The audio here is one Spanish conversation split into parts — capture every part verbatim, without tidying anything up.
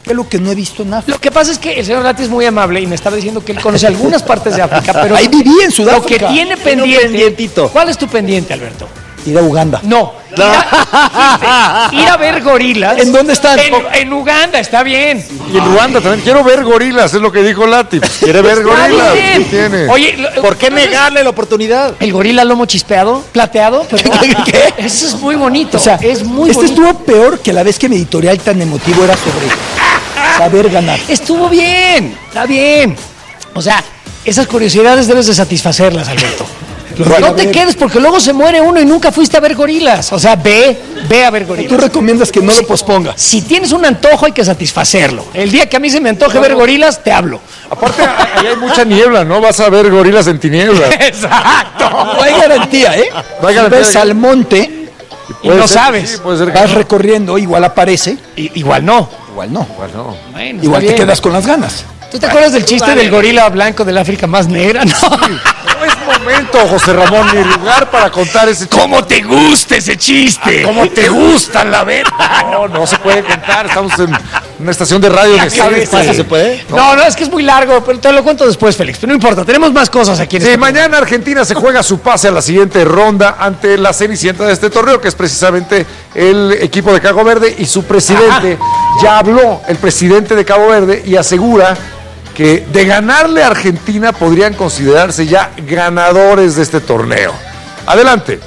Es lo que no he visto en África. Lo que pasa es que el señor Gatti es muy amable y me estaba diciendo que él conoce algunas partes de África, pero ahí viví en Sudáfrica. Lo que tiene pendiente. ¿Cuál es tu pendiente, Alberto? Ir a Uganda. No. Ir a, ir a ver gorilas. ¿En dónde están? En, en Uganda, está bien. Y en Ruanda también. Quiero ver gorilas, es lo que dijo Lati. Quiere ver gorilas. ¿Qué tiene? Oye, lo, ¿por qué negarle la oportunidad? El gorila lomo chispeado, plateado. Pero, ¿qué? Eso es muy bonito. O sea, es muy este bonito. estuvo peor que la vez que mi editorial tan emotivo era sobre saber ganar. Estuvo bien, está bien. O sea, esas curiosidades debes de satisfacerlas, Alberto. No te quedes porque luego se muere uno y nunca fuiste a ver gorilas. O sea, ve, ve a ver gorilas. Tú recomiendas que no lo posponga. Si tienes un antojo hay que satisfacerlo. El día que a mí se me antoje ver gorilas, te hablo. Aparte, ahí hay mucha niebla, ¿no? Vas a ver gorilas en tinieblas. Exacto. No hay garantía, ¿eh? No hay si garantía ves de... al monte y no ser, sabes. Sí, puede ser vas no. recorriendo, igual aparece. I, igual no. Igual no. Igual no. Bueno, igual te bien. quedas con las ganas. ¿Tú te acuerdas del chiste del gorila blanco del África más negra? No. No es momento, José Ramón, ni lugar para contar ese chiste. ¿Cómo te gusta ese chiste? ¿Cómo te gusta la verdad? No, no se puede contar. Estamos en una estación de radio. De ¿Sabes? ¿Sí se puede? No. no, no, es que es muy largo, pero te lo cuento después, Félix. Pero no importa, tenemos más cosas aquí en Sí, este mañana programa. Argentina se juega su pase a la siguiente ronda ante la cenicienta de este torneo, que es precisamente el equipo de Cabo Verde, y su presidente Ajá. ya habló, el presidente de Cabo Verde, y asegura que de ganarle a Argentina podrían considerarse ya ganadores de este torneo. Adelante.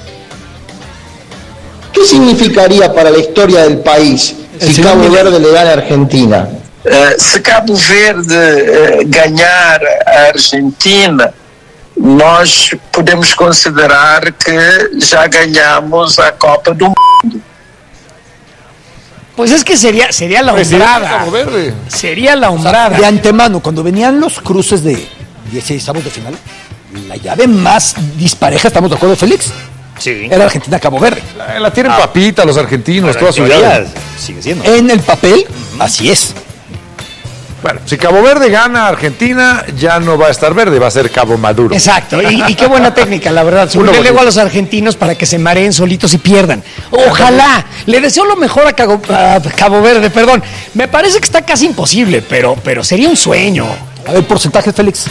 ¿Qué significaría para la historia del país si Cabo Verde le gana a Argentina? Uh, se Cabo Verde uh, ganhar a Argentina, nós podemos considerar que já ganhamos a Copa do Mundo. Pues es que sería, sería la hombrada. Sería la hombrada. O sea, de antemano, cuando venían los cruces de dieciseisavos de final, la llave más dispareja, ¿estamos de acuerdo, Félix? Sí. Era Argentina-Cabo Verde. La, la tienen ah, papita los argentinos, toda su llave. Sigue siendo. En el papel, uh-huh. así es. Bueno, si Cabo Verde gana a Argentina, ya no va a estar verde, va a ser Cabo Maduro. Exacto, y, y qué buena técnica, la verdad. Subirle luego a los argentinos para que se mareen solitos y pierdan. Ojalá. Le deseo lo mejor a Cabo, a Cabo Verde, perdón. Me parece que está casi imposible, pero, pero sería un sueño. A ver, porcentaje, Félix.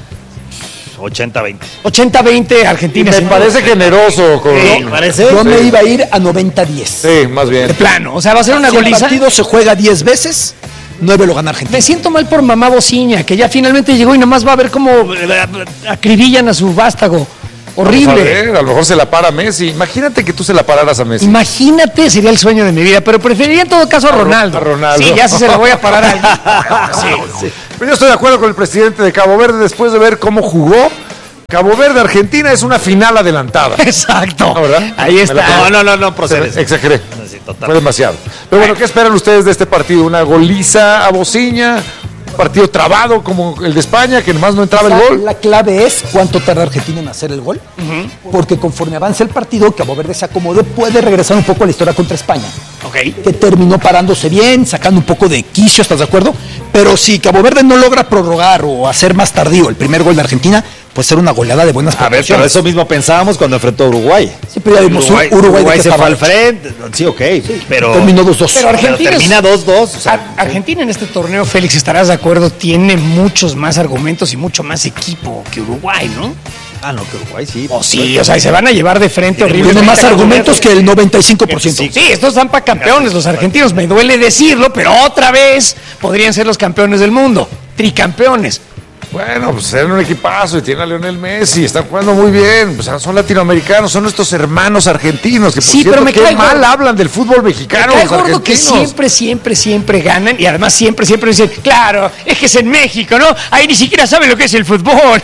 ochenta veinte. ochenta veinte Argentina. Y me parece modo. generoso. Con... Sí, ¿Me parece? Yo sí. me iba a ir a noventa diez. Sí, más bien. De plano, o sea, va a ser una si goliza. El partido se juega diez veces, nueve lo gana Argentina. Me siento mal por mamá Bociña, que ya finalmente llegó y nomás va a ver cómo acribillan a su vástago. Horrible. A ver, a lo mejor se la para Messi. Imagínate que tú se la pararas a Messi. Imagínate, sería el sueño de mi vida, pero preferiría en todo caso a Ronaldo. A Ronaldo. Sí, ya sí se la voy a parar a alguien. Sí, sí. Pero yo estoy de acuerdo con el presidente de Cabo Verde después de ver cómo jugó. Cabo Verde Argentina es una final adelantada. Exacto. ¿No, verdad? Ahí está. No, no, no, no procede. Exageré. Sí, Fue demasiado. Pero bueno, ¿qué esperan ustedes de este partido? ¿Una goliza a Bociña? ¿Un partido trabado como el de España, que nomás no entraba o sea, el gol? La clave es cuánto tarda Argentina en hacer el gol. Uh-huh. Porque conforme avance el partido, Cabo Verde se acomode, puede regresar un poco a la historia contra España. Okay. Que terminó parándose bien, sacando un poco de quicio, ¿estás de acuerdo? Pero si Cabo Verde no logra prorrogar o hacer más tardío el primer gol de Argentina, puede ser una goleada de buenas proporciones. A ver, pero eso mismo pensábamos cuando enfrentó a Uruguay. Sí, pero ya vimos Uruguay, Uruguay, Uruguay se fue al hecho. frente. Sí, ok, sí, pero... Terminó dos dos. Pero Argentina pero termina dos dos. O sea, Argentina en este torneo, Félix, estarás de acuerdo, tiene muchos más argumentos y mucho más equipo que Uruguay, ¿no? Ah, no, que Uruguay sí. Oh, sí, o sea, y se van a llevar de frente horrible. Tiene más argumentos que el noventa y cinco por ciento. Sí, sí, estos dan para campeones los argentinos, me duele decirlo, pero otra vez podrían ser los campeones del mundo, tricampeones. Bueno, pues eran un equipazo y tiene a Lionel Messi, están jugando muy bien, pues son latinoamericanos, son nuestros hermanos argentinos, que por sí, cierto, pero me qué cae mal gordo. hablan del fútbol mexicano me cae los gordo argentinos. Que siempre, siempre, siempre ganan y además siempre, siempre dicen, claro, es que es en México, ¿no? Ahí ni siquiera saben lo que es el fútbol.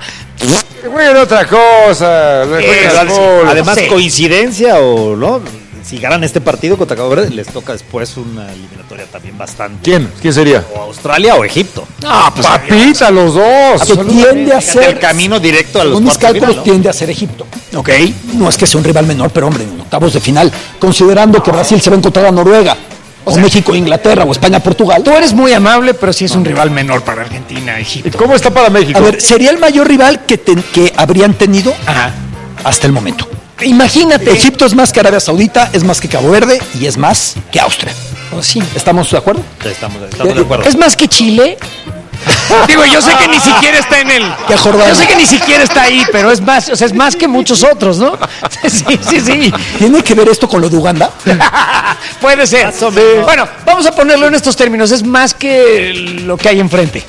Bueno, otra cosa. Eh, fútbol. Además, sí. coincidencia o no, si ganan este partido contra Cabo Verde, les toca después una eliminatoria también bastante. ¿Quién? ¿Quién sería? O Australia o Egipto. No, pues papita, los dos. Que tiende a ser, el camino directo a los según mis cuartos de cálculos, final, ¿no? tiende a ser Egipto. Ok. No es que sea un rival menor, pero hombre, en octavos de final, considerando que Brasil se va a encontrar a Noruega, o, o sea, México, Inglaterra, o España, Portugal. Tú eres muy amable, pero sí es un rival menor para Argentina, Egipto. ¿Y cómo está para México? A ver, sería el mayor rival que, te, que habrían tenido Ajá. hasta el momento. Imagínate. Egipto es más que Arabia Saudita, es más que Cabo Verde y es más que Austria. Oh, sí. ¿Estamos de acuerdo? Estamos, estamos de acuerdo. Es más que Chile. Digo, yo sé que ni siquiera está en el. ¿Qué Jordania? Yo sé que ni siquiera está ahí, pero es más, o sea, es más que muchos otros, ¿no? Sí, sí, sí. ¿Tiene que ver esto con lo de Uganda? Puede ser. Bueno, vamos a ponerlo en estos términos. Es más que lo que hay enfrente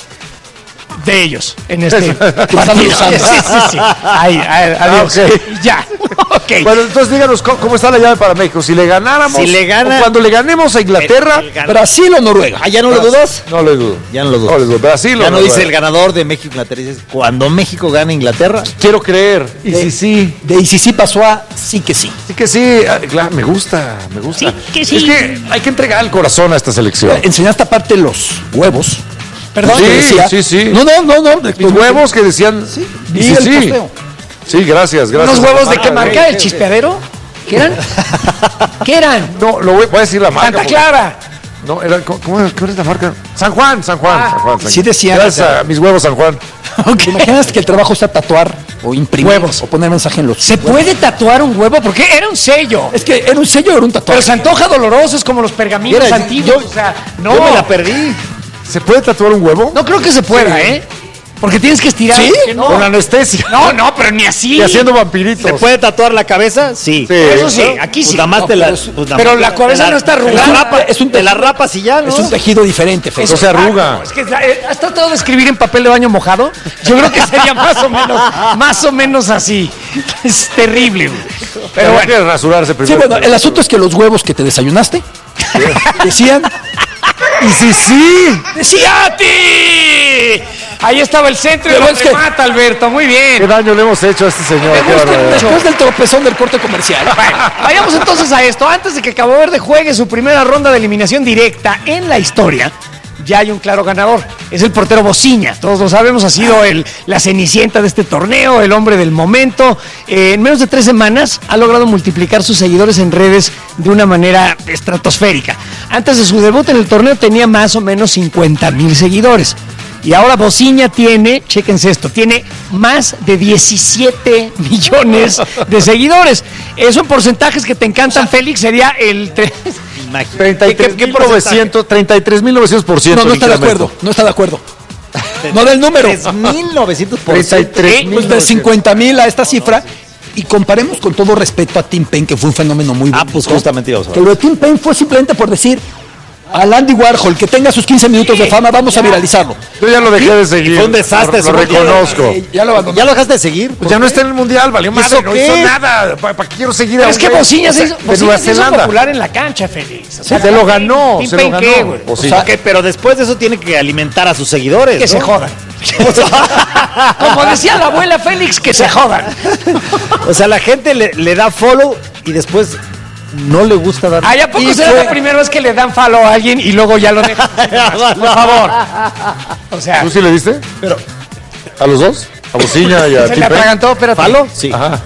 de ellos en este partido. Sí, sí, sí. Ahí, ahí, adiós. Ah, okay. Ya. Ok. Bueno, entonces díganos cómo, cómo está la llave para México. Si le ganáramos, Si le gana- o cuando le ganemos a Inglaterra, El- el gan- ¿Brasil o Noruega? Ah, ¿ya no lo dudas? no le dudo. Ya no lo dudo. No le dudo. Brasil o Ya no Noruega. dice el ganador de México Inglaterra, dices cuando México gane Inglaterra. Quiero creer. Y De- sí, sí. De y si sí pasó a sí que sí. Sí que sí. Ah, claro, me gusta, me gusta. Sí que sí. Es que hay que entregar el corazón a esta selección. Enseñaste aparte los huevos. Perdón. Sí, que decía- sí, sí. No, no, no, no. Mis huevos que decían. Sí, Vi sí, el sí. posteo. Sí, gracias, gracias. ¿Unos huevos de Marca, qué marca? güey. ¿El chispeadero? ¿Qué eran? ¿Qué eran? No, lo voy, voy a decir la marca. Santa porque- Clara. No, era, ¿cómo, cómo era, ¿cuál es la marca? San Juan, San Juan. Ah, San Juan San sí decían, Gracias o sea- a mis huevos, San Juan. ¿Te imaginas que el trabajo sea tatuar o imprimir Huevos. o poner mensaje en los ¿Se puede tatuar un huevo? Porque era un sello. Es que era un sello o era un Pero tatuaje. se antoja doloroso, es como los pergaminos Mira, antiguos. yo- o sea, no. Yo me la perdí. ¿Se puede tatuar un huevo? No creo que se pueda, ¿eh? Porque tienes que estirar. ¿Sí? que no. Con anestesia. No, no, pero ni así. Y haciendo vampiritos. ¿Se puede tatuar la cabeza? Sí. Sí. Eso sí, aquí Pues sí. nada más No, te la, pero, pues nada pero más la te cabeza no está te la arrugada. rapa- Es un te la tejido. rapas y ya, ¿no? Es un tejido diferente, Fe. No se arruga. No, es que eh, ¿has tratado de escribir en papel de baño mojado? Yo creo que sería más o menos, más o menos así. Es terrible, güey. Pero Pero hay bueno. que rasurarse Sí, primero. bueno, el asunto es que los huevos que te desayunaste decían Y sí, sí. ¡Decía a ti! Ahí estaba el centro y Pero lo es que- remata, Alberto. Muy bien. Qué daño le hemos hecho a este señor. Me Qué gusta barbaridad. mucho. después del tropezón del corte comercial. Bueno, vayamos entonces a esto. Antes de que Cabo Verde juegue su primera ronda de eliminación directa en la historia, ya hay un claro ganador. Es el portero Bociña. Todos lo sabemos, ha sido el, la cenicienta de este torneo, el hombre del momento. Eh, en menos de tres semanas ha logrado multiplicar sus seguidores en redes de una manera estratosférica. Antes de su debut en el torneo tenía más o menos cincuenta mil seguidores. Y ahora Bociña tiene, chéquense esto, tiene más de diecisiete millones de seguidores. Eso en porcentajes que te encantan, Félix, sería el... tre- Imagínate. treinta y tres mil novecientos, treinta y tres mil novecientos por ciento. No, no está de acuerdo. No está de acuerdo. No del número. tres mil novecientos por treinta y tres mil. Pues de cincuenta mil a esta cifra. Y comparemos con todo respeto a Tim Payne, que fue un fenómeno muy Ah, bonito. pues justamente íbamos a Que hablar. lo de Tim Payne fue simplemente por decir al Andy Warhol que tenga sus quince minutos de fama, vamos a viralizarlo. Yo ya lo dejé de seguir. fue un desastre Lo, ese lo mundial. reconozco. Eh, ya lo abandonó. ¿Ya lo dejaste de seguir? Pues ya no está en el mundial, valió madre. eso No qué? hizo nada. ¿Para, para qué quiero seguir a Pero es un que güey? Bociña O se sea, hizo, de Bociña Nueva se hizo Zelanda. popular en la cancha, Félix. O Sí, se lo ganó, Tim se lo Payne, ganó. ¿qué, güey? O sí. Ok, pero después de eso tiene que alimentar a sus seguidores. Que ¿no? se jodan. Como decía la abuela Félix, que se jodan. O sea, la gente le, le da follow y después no le gusta dar. ¿Ay, a poco Y será fue- la primera vez que le dan follow a alguien y luego ya lo dejan? Por favor. O sea, ¿Tú sí le diste? Pero, ¿A los dos? ¿A Bociña y a se Tim le Payne? atragantó, pero ¿Falo? Sí. Ajá.